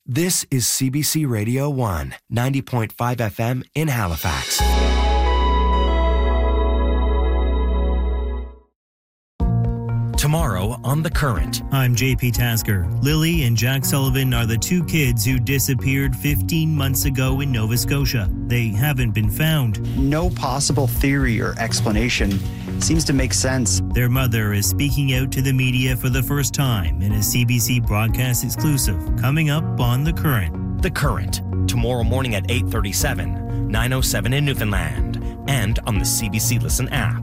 This is CBC Radio 1, 90.5 FM in Halifax. Tomorrow on The Current. I'm JP Tasker. Lily and Jack Sullivan are the two kids who disappeared 15 months ago in Nova Scotia. They haven't been found. No possible theory or explanation seems to make sense. Their mother is speaking out to the media for the first time in a CBC broadcast exclusive coming up on The Current. The Current, tomorrow morning at 8:37, 9:07 in Newfoundland, and on the CBC Listen app.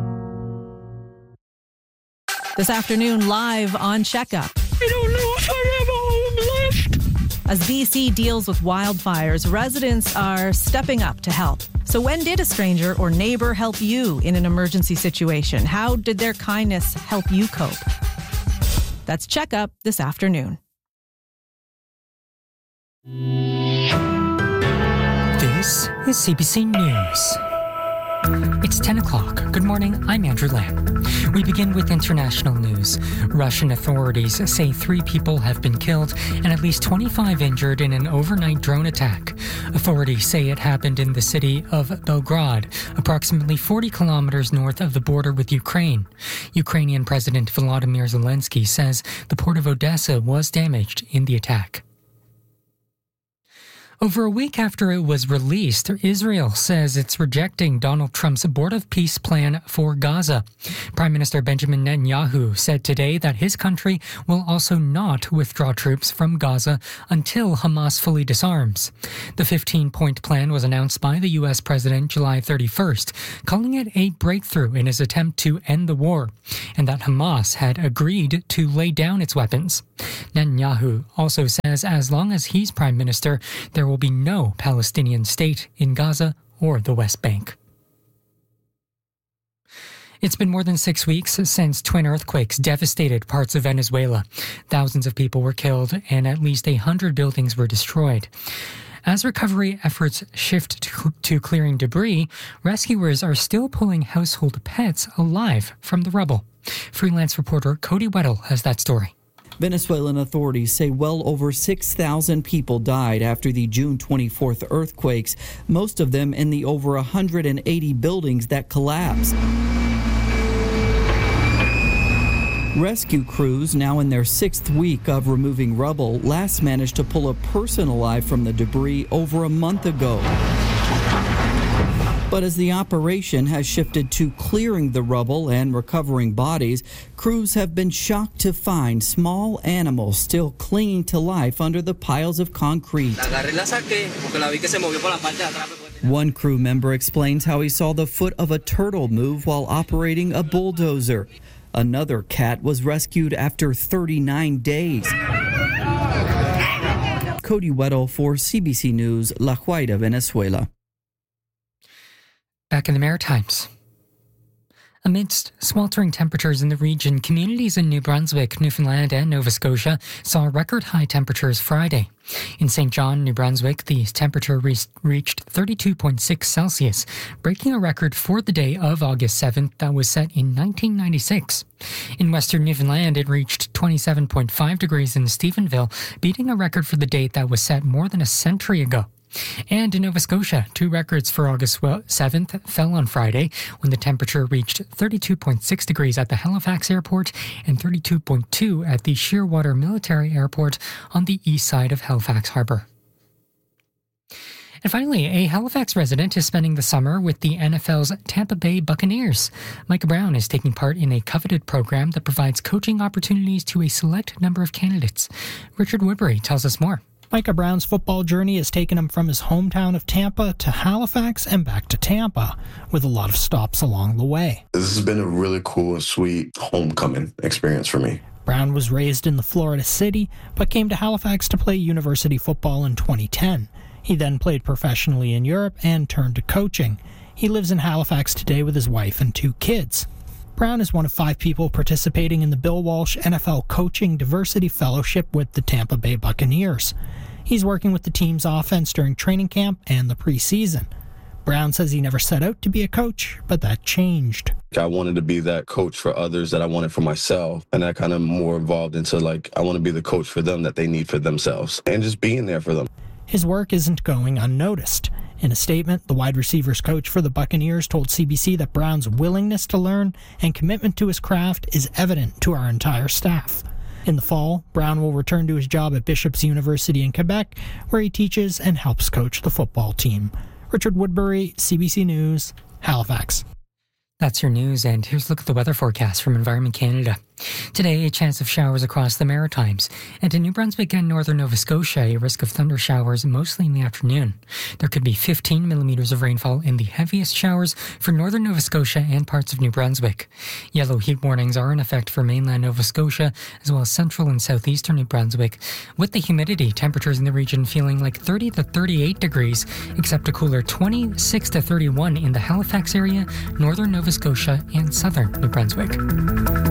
This afternoon, live on Checkup. I don't know if I have a home left. As BC deals with wildfires, residents are stepping up to help. So when did a stranger or neighbor help you in an emergency situation? How did their kindness help you cope? That's Checkup this afternoon. This is CBC News. It's 10 o'clock. Good morning, I'm Andrew Lamb. We begin with international news. Russian authorities say 3 people have been killed and at least 25 injured in an overnight drone attack. Authorities say it happened in the city of Belgrade, approximately 40 kilometers north of the border with Ukraine. Ukrainian President Volodymyr Zelensky says the port of Odessa was damaged in the attack. Over a week after it was released, Israel says it's rejecting Donald Trump's Board of Peace plan for Gaza. Prime Minister Benjamin Netanyahu said today that his country will also not withdraw troops from Gaza until Hamas fully disarms. The 15-point plan was announced by the U.S. President July 31st, calling it a breakthrough in his attempt to end the war, and that Hamas had agreed to lay down its weapons. Netanyahu also says as long as he's prime minister, there will be no Palestinian state in Gaza or the West Bank. It's been more than 6 weeks since twin earthquakes devastated parts of Venezuela. Thousands of people were killed and at least 100 buildings were destroyed. As recovery efforts shift to clearing debris, rescuers are still pulling household pets alive from the rubble. Freelance reporter Cody Weddle has that story. Venezuelan authorities say well over 6,000 people died after the June 24th earthquakes, most of them in the over 180 buildings that collapsed. Rescue crews, now in their 6th week of removing rubble, last managed to pull a person alive from the debris over a month ago. But as the operation has shifted to clearing the rubble and recovering bodies, crews have been shocked to find small animals still clinging to life under the piles of concrete. One crew member explains how he saw the foot of a turtle move while operating a bulldozer. Another cat was rescued after 39 days. Cody Weddle for CBC News, La Guaira, Venezuela. Back in the Maritimes. Amidst sweltering temperatures in the region, communities in New Brunswick, Newfoundland and Nova Scotia saw record high temperatures Friday. In St. John, New Brunswick, the temperature reached 32.6 Celsius, breaking a record for the day of August 7th that was set in 1996. In Western Newfoundland, it reached 27.5 degrees in Stephenville, beating a record for the date that was set more than a century ago. And in Nova Scotia, 2 records for August 7th fell on Friday when the temperature reached 32.6 degrees at the Halifax Airport and 32.2 at the Shearwater Military Airport on the east side of Halifax Harbour. And finally, a Halifax resident is spending the summer with the NFL's Tampa Bay Buccaneers. Micah Brown is taking part in a coveted program that provides coaching opportunities to a select number of candidates. Richard Woodbury tells us more. Micah Brown's football journey has taken him from his hometown of Tampa to Halifax and back to Tampa, with a lot of stops along the way. This has been a really cool and sweet homecoming experience for me. Brown was raised in the Florida city, but came to Halifax to play university football in 2010. He then played professionally in Europe and turned to coaching. He lives in Halifax today with his wife and 2 kids. Brown is one of 5 people participating in the Bill Walsh NFL Coaching Diversity Fellowship with the Tampa Bay Buccaneers. He's working with the team's offense during training camp and the preseason. Brown says he never set out to be a coach, but that changed. I wanted to be that coach for others that I wanted for myself. And that kind of more evolved into I want to be the coach for them that they need for themselves and just being there for them. His work isn't going unnoticed. In a statement, the wide receivers coach for the Buccaneers told CBC that Brown's willingness to learn and commitment to his craft is evident to our entire staff. In the fall, Brown will return to his job at Bishop's University in Quebec, where he teaches and helps coach the football team. Richard Woodbury, CBC News, Halifax. That's your news, and here's a look at the weather forecast from Environment Canada. Today, a chance of showers across the Maritimes, and in New Brunswick and northern Nova Scotia, a risk of thunder showers mostly in the afternoon. There could be 15 millimeters of rainfall in the heaviest showers for northern Nova Scotia and parts of New Brunswick. Yellow heat warnings are in effect for mainland Nova Scotia, as well as central and southeastern New Brunswick. With the humidity, temperatures in the region feeling like 30 to 38 degrees, except a cooler 26 to 31 in the Halifax area, northern Nova Scotia, and southern New Brunswick.